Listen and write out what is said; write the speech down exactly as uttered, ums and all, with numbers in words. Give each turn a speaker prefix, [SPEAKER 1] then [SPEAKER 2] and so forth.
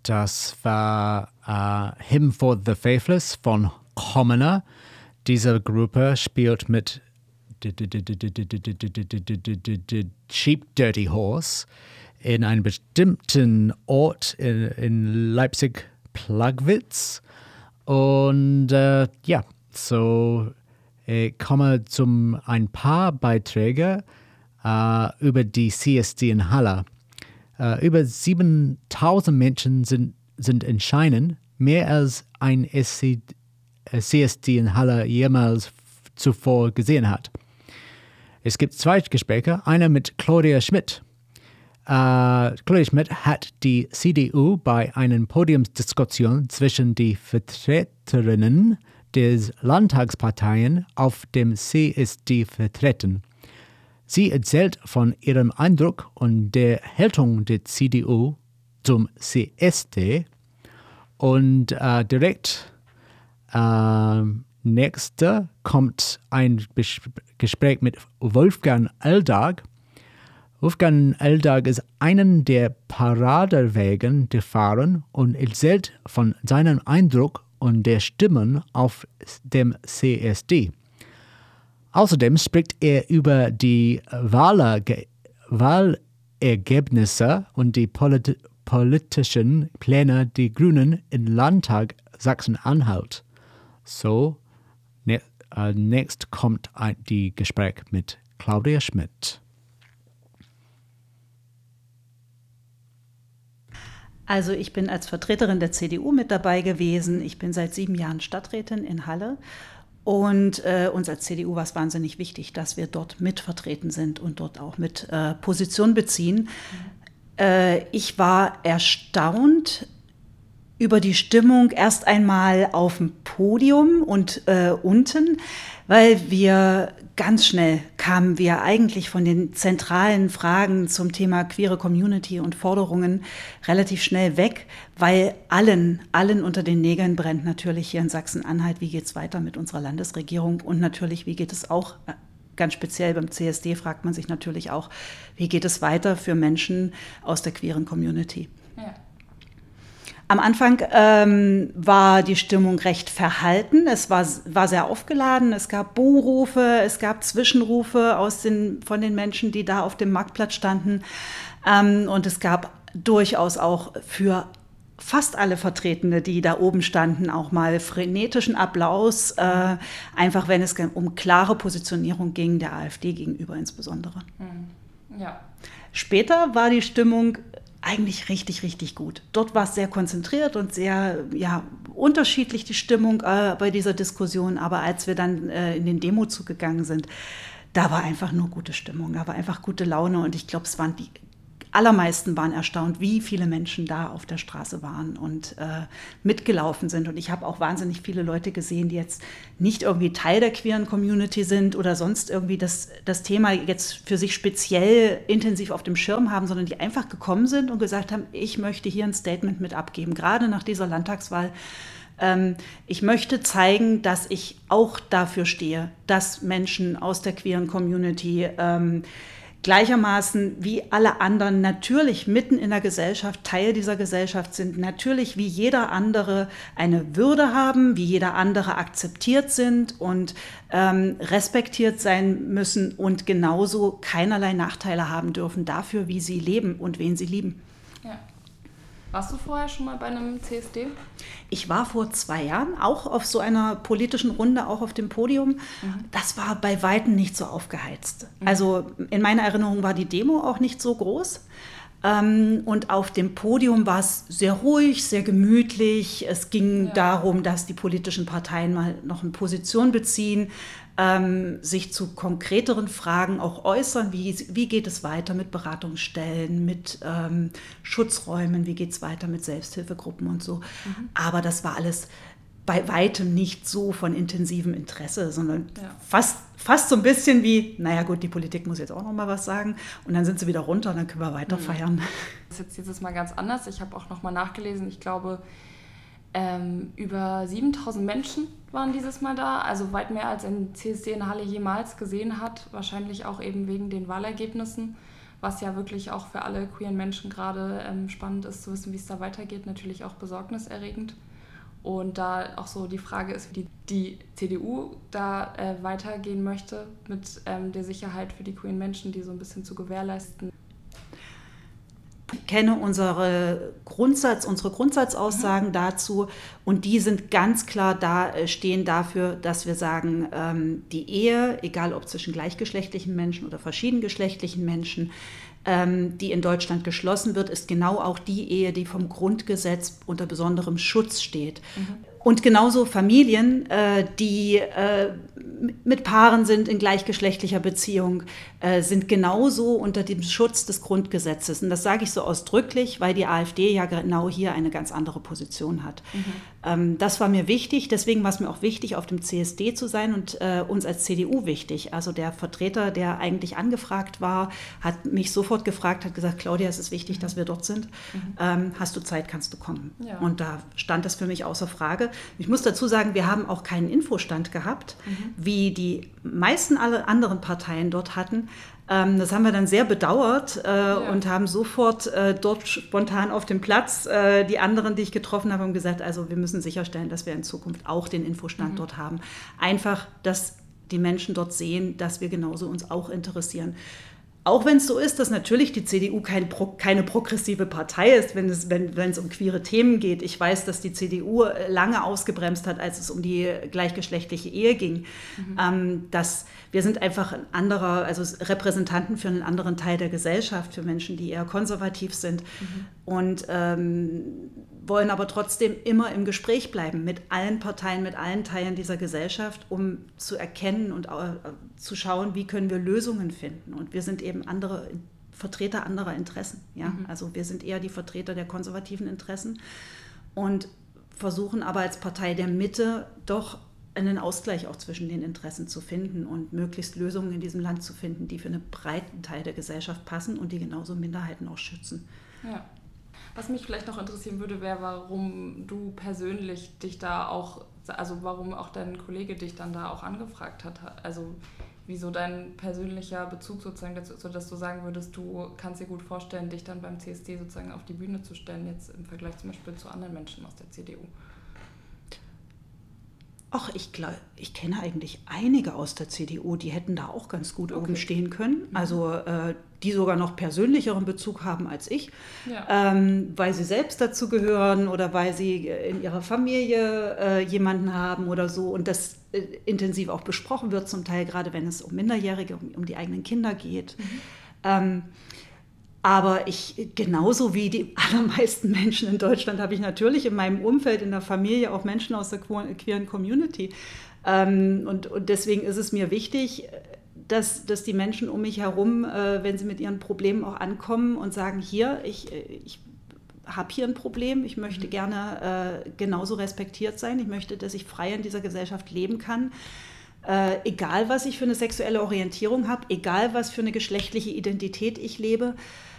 [SPEAKER 1] Das war äh, Hymn for the Faithless von Commoner. Diese Gruppe spielt mit Cheap Dirty Horse in einem bestimmten Ort in, in Leipzig-Plagwitz. Und äh, ja, so ich komme zum ein paar Beiträge äh, über die C S D in Halle. Äh, über siebentausend Menschen sind, sind in Scheinen, mehr als ein C S D in Halle jemals zuvor gesehen hat. Es gibt zwei Gespräche, einer mit Claudia Schmidt. Äh, Claudia Schmidt hat die C D U bei einer Podiumsdiskussion zwischen den Vertreterinnen des Landtagsparteien auf dem C S D vertreten. Sie erzählt von ihrem Eindruck und der Haltung der C D U zum C S D und äh, direkt äh, nächster kommt ein Bes- Gespräch mit Wolfgang Eldag. Wolfgang Eldag ist einen der Paradewegen gefahren und erzählt von seinem Eindruck und der Stimmen auf dem C S D. Außerdem spricht er über die Wahlerge- Wahlergebnisse und die polit- politischen Pläne der Grünen im Landtag Sachsen-Anhalt. So, ne- äh, nächst kommt ein, die Gespräch mit Claudia Schmidt.
[SPEAKER 2] Also ich bin als Vertreterin der C D U mit dabei gewesen. Ich bin seit sieben Jahren Stadträtin in Halle. Und äh, uns als C D U war es wahnsinnig wichtig, dass wir dort mitvertreten sind und dort auch mit äh, Position beziehen. Mhm. Äh, ich war erstaunt über die Stimmung erst einmal auf dem Podium und äh, unten, weil wir ganz schnell kamen wir eigentlich von den zentralen Fragen zum Thema queere Community und Forderungen relativ schnell weg, weil allen, allen unter den Nägeln brennt natürlich hier in Sachsen-Anhalt, wie geht es weiter mit unserer Landesregierung und natürlich, wie geht es auch, ganz speziell beim C S D fragt man sich natürlich auch, wie geht es weiter für Menschen aus der queeren Community. Ja. Am Anfang ähm, war die Stimmung recht verhalten, es war, war sehr aufgeladen, es gab Buhrufe, es gab Zwischenrufe aus den, von den Menschen, die da auf dem Marktplatz standen ähm, und es gab durchaus auch für fast alle Vertretene, die da oben standen, auch mal frenetischen Applaus, äh, einfach wenn es um klare Positionierung ging, der AfD gegenüber insbesondere. Ja. Später war die Stimmung eigentlich richtig, richtig gut. Dort war es sehr konzentriert und sehr ja, unterschiedlich die Stimmung äh, bei dieser Diskussion. Aber als wir dann äh, in den Demozug gegangen sind, da war einfach nur gute Stimmung, da war einfach gute Laune. Und ich glaube, es waren die allermeisten waren erstaunt, wie viele Menschen da auf der Straße waren und äh, mitgelaufen sind. Und ich habe auch wahnsinnig viele Leute gesehen, die jetzt nicht irgendwie Teil der queeren Community sind oder sonst irgendwie das, das Thema jetzt für sich speziell intensiv auf dem Schirm haben, sondern die einfach gekommen sind und gesagt haben, ich möchte hier ein Statement mit abgeben, gerade nach dieser Landtagswahl. Ähm, ich möchte zeigen, dass ich auch dafür stehe, dass Menschen aus der queeren Community ähm, gleichermaßen wie alle anderen natürlich mitten in der Gesellschaft, Teil dieser Gesellschaft sind, natürlich wie jeder andere eine Würde haben, wie jeder andere akzeptiert sind und ähm, respektiert sein müssen und genauso keinerlei Nachteile haben dürfen dafür, wie sie leben und wen sie lieben.
[SPEAKER 3] Ja. Warst du vorher schon mal bei einem C S D?
[SPEAKER 2] Ich war vor zwei Jahren auch auf so einer politischen Runde, auch auf dem Podium. Mhm. Das war bei Weitem nicht so aufgeheizt. Mhm. Also in meiner Erinnerung war die Demo auch nicht so groß. Und auf dem Podium war es sehr ruhig, sehr gemütlich. Es ging ja. darum, dass die politischen Parteien mal noch eine Position beziehen, ähm, sich zu konkreteren Fragen auch äußern. Wie, wie geht es weiter mit Beratungsstellen, mit ähm, Schutzräumen, wie geht es weiter mit Selbsthilfegruppen und so. Mhm. Aber das war alles bei weitem nicht so von intensivem Interesse, sondern ja. fast, fast so ein bisschen wie, naja gut, die Politik muss jetzt auch noch mal was sagen und dann sind sie wieder runter und dann können wir weiter mhm. feiern.
[SPEAKER 3] Das ist jetzt dieses Mal ganz anders. Ich habe auch noch mal nachgelesen, ich glaube, ähm, über siebentausend Menschen waren dieses Mal da, also weit mehr als ein C S D in Halle jemals gesehen hat, wahrscheinlich auch eben wegen den Wahlergebnissen, was ja wirklich auch für alle queeren Menschen gerade ähm, spannend ist, zu wissen, wie es da weitergeht, natürlich auch besorgniserregend. Und da auch so die Frage ist, wie die, die C D U da äh, weitergehen möchte mit ähm, der Sicherheit für die queeren Menschen, die so ein bisschen zu gewährleisten.
[SPEAKER 2] Ich kenne unsere, Grundsatz, unsere Grundsatzaussagen mhm. dazu und die sind ganz klar da, stehen dafür, dass wir sagen, ähm, die Ehe, egal ob zwischen gleichgeschlechtlichen Menschen oder verschiedengeschlechtlichen Menschen, ähm, die in Deutschland geschlossen wird, ist genau auch die Ehe, die vom Grundgesetz unter besonderem Schutz steht. Mhm. Und genauso Familien, äh, die äh, mit Paaren sind in gleichgeschlechtlicher Beziehung, äh, sind genauso unter dem Schutz des Grundgesetzes. Und das sage ich so ausdrücklich, weil die AfD ja genau hier eine ganz andere Position hat. Mhm. Ähm, das war mir wichtig, deswegen war es mir auch wichtig, auf dem C S D zu sein und äh, uns als C D U wichtig. Also der Vertreter, der eigentlich angefragt war, hat mich sofort gefragt, hat gesagt, Claudia, es ist wichtig, mhm. dass wir dort sind. Mhm. Ähm, hast du Zeit, kannst du kommen? Ja. Und da stand das für mich außer Frage. Ich muss dazu sagen, wir haben auch keinen Infostand gehabt, mhm. wie die meisten alle anderen Parteien dort hatten. Ähm, das haben wir dann sehr bedauert äh, ja. und haben sofort äh, dort spontan auf dem Platz äh, die anderen, die ich getroffen habe, haben gesagt, also wir müssen sicherstellen, dass wir in Zukunft auch den Infostand mhm. dort haben. Einfach, dass die Menschen dort sehen, dass wir genauso uns auch interessieren. Auch wenn es so ist, dass natürlich die C D U kein Pro, keine progressive Partei ist, wenn es, wenn, wenn es um queere Themen geht. Ich weiß, dass die C D U lange ausgebremst hat, als es um die gleichgeschlechtliche Ehe ging. Mhm. Ähm, dass wir sind einfach ein anderer, also Repräsentanten für einen anderen Teil der Gesellschaft, für Menschen, die eher konservativ sind. Mhm. Und ähm, wollen aber trotzdem immer im Gespräch bleiben mit allen Parteien, mit allen Teilen dieser Gesellschaft, um zu erkennen und äh, zu schauen, wie können wir Lösungen finden. Und wir sind eben andere Vertreter anderer Interessen. Ja? Mhm. Also wir sind eher die Vertreter der konservativen Interessen und versuchen aber als Partei der Mitte doch einen Ausgleich auch zwischen den Interessen zu finden und möglichst Lösungen in diesem Land zu finden, die für einen breiten Teil der Gesellschaft passen und die genauso Minderheiten auch schützen.
[SPEAKER 3] Ja. Was mich vielleicht noch interessieren würde, wäre, warum du persönlich dich da auch, also warum auch dein Kollege dich dann da auch angefragt hat. Also wieso dein persönlicher Bezug sozusagen dazu, sodass du sagen würdest, du kannst dir gut vorstellen, dich dann beim C S D sozusagen auf die Bühne zu stellen, jetzt im Vergleich zum Beispiel zu anderen Menschen aus der C D U.
[SPEAKER 2] Ach, ich glaube, ich kenne eigentlich einige aus der C D U, die hätten da auch ganz gut okay. oben stehen können. Also äh, die sogar noch persönlicheren Bezug haben als ich, ja. ähm, weil sie selbst dazu gehören oder weil sie in ihrer Familie äh, jemanden haben oder so und das äh, intensiv auch besprochen wird zum Teil, gerade wenn es um Minderjährige, um, um die eigenen Kinder geht. Mhm. Ähm, Aber ich, genauso wie die allermeisten Menschen in Deutschland, habe ich natürlich in meinem Umfeld, in der Familie auch Menschen aus der queeren Community. Ähm, und, und deswegen ist es mir wichtig, dass, dass die Menschen um mich herum, äh, wenn sie mit ihren Problemen auch ankommen und sagen, hier, ich, ich habe hier ein Problem, ich möchte gerne äh, genauso respektiert sein, ich möchte, dass ich frei in dieser Gesellschaft leben kann. Äh, egal, was ich für eine sexuelle Orientierung habe, egal, was für eine geschlechtliche Identität ich lebe.